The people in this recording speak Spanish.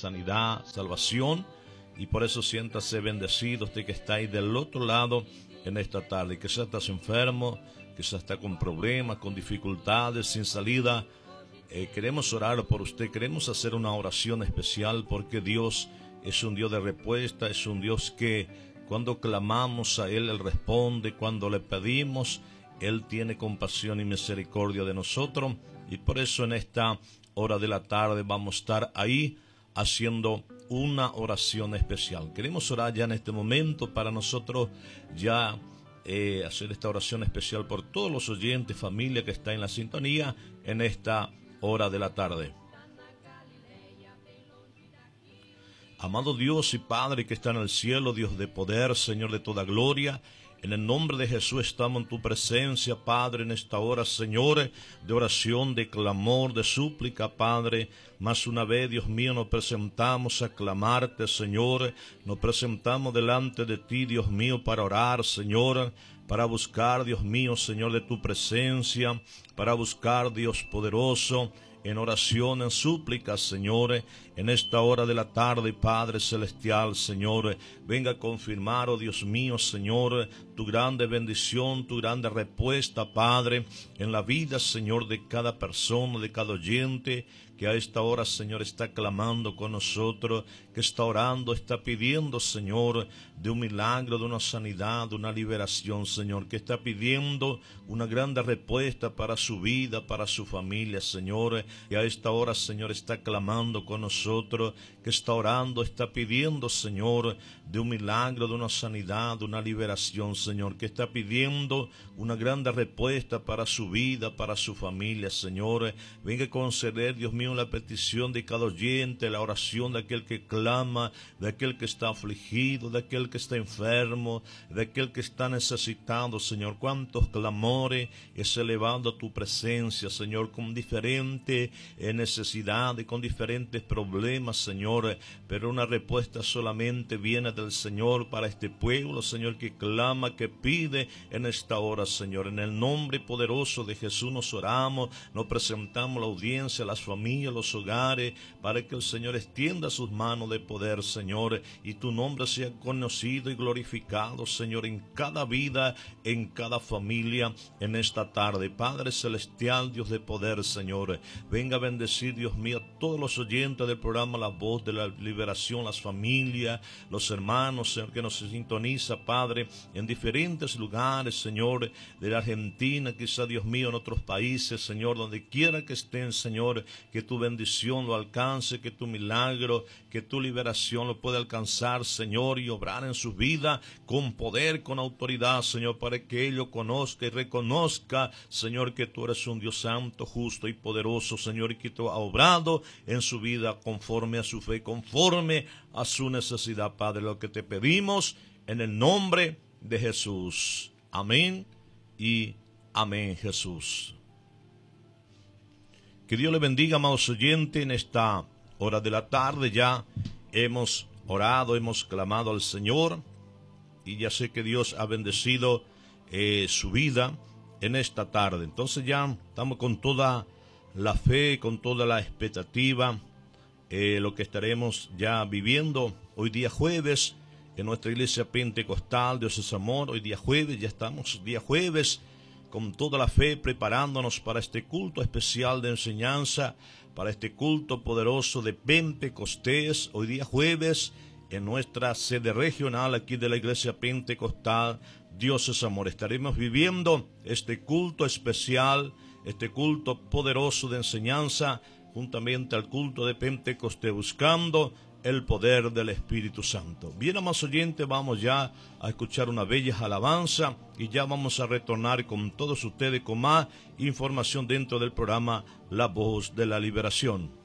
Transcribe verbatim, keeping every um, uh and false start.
sanidad, salvación. Y por eso siéntase bendecido usted que está ahí del otro lado en esta tarde. Quizás estás enfermo, quizás está con problemas, con dificultades, sin salida. Eh, queremos orar por usted, queremos hacer una oración especial porque Dios es un Dios de respuesta, es un Dios que cuando clamamos a Él, Él responde, cuando le pedimos, Él tiene compasión y misericordia de nosotros. Y por eso en esta hora de la tarde vamos a estar ahí haciendo una oración especial. Queremos orar ya en este momento para nosotros ya eh, hacer esta oración especial por todos los oyentes, familia que está en la sintonía en esta hora de la tarde. Amado Dios y Padre que está en el cielo, Dios de poder, Señor de toda gloria, en el nombre de Jesús estamos en tu presencia, Padre, en esta hora, Señor, de oración, de clamor, de súplica, Padre. Más una vez, Dios mío, nos presentamos a clamarte, Señor. Nos presentamos delante de ti, Dios mío, para orar, Señor, para buscar, Dios mío, Señor, de tu presencia, para buscar, Dios poderoso, en oración, en súplica, Señor, en esta hora de la tarde, Padre celestial, Señor, venga a confirmar, oh Dios mío, Señor, tu grande bendición, tu grande respuesta, Padre, en la vida, Señor, de cada persona, de cada oyente, que a esta hora, Señor, está clamando con nosotros, que está orando, está pidiendo, Señor, de un milagro, de una sanidad, de una liberación, Señor, que está pidiendo una grande respuesta para su vida, para su familia, Señor, que a esta hora, Señor, está clamando con nosotros, que está orando, está pidiendo, Señor, de un milagro, de una sanidad, de una liberación, Señor, que está pidiendo una grande respuesta para su vida, para su familia, Señor. Venga a conceder, Dios mío, la petición de cada oyente, la oración de aquel que clama, de aquel que está afligido, de aquel que está enfermo, de aquel que está necesitado, Señor. Cuántos clamores es elevado a tu presencia, Señor, con diferentes eh, necesidades, con diferentes problemas, Señor, pero una respuesta solamente viene del Señor para este pueblo, Señor, que clama, que pide en esta hora, Señor. En el nombre poderoso de Jesús nos oramos, nos presentamos a la audiencia, a las familias, los hogares, para que el Señor extienda sus manos de poder, Señor, y tu nombre sea conocido y glorificado, Señor, en cada vida, en cada familia, en esta tarde. Padre celestial, Dios de poder, Señor, venga a bendecir, Dios mío, a todos los oyentes del programa La Voz de la Liberación, las familias, los hermanos, Señor, que nos sintoniza, Padre, en diferentes lugares, Señor, de la Argentina, quizá, Dios mío, en otros países, Señor, donde quiera que estén, Señor, que tu bendición lo alcance, que tu milagro, que tu liberación lo pueda alcanzar, Señor, y obrar en su vida con poder, con autoridad, Señor, para que ello conozca y reconozca, Señor, que tú eres un Dios santo, justo y poderoso, Señor, y que tú has obrado en su vida conforme a su fe, conforme a su necesidad, Padre, lo que te pedimos en el nombre de Jesús. Amén y amén, Jesús. Que Dios le bendiga, amados oyentes, en esta hora de la tarde. Ya hemos orado, hemos clamado al Señor y ya sé que Dios ha bendecido eh, su vida en esta tarde. Entonces ya estamos con toda la fe, con toda la expectativa, eh, lo que estaremos ya viviendo hoy día jueves en nuestra iglesia pentecostal, Dios es amor. Hoy día jueves, ya estamos día jueves, con toda la fe, preparándonos para este culto especial de enseñanza, para este culto poderoso de Pentecostés, hoy día jueves, en nuestra sede regional aquí de la Iglesia Pentecostal, Dios es amor. Estaremos viviendo este culto especial, este culto poderoso de enseñanza, juntamente al culto de Pentecostés, buscando el poder del Espíritu Santo. Bien, amados oyentes, vamos ya a escuchar una bella alabanza y ya vamos a retornar con todos ustedes con más información dentro del programa La Voz de la Liberación.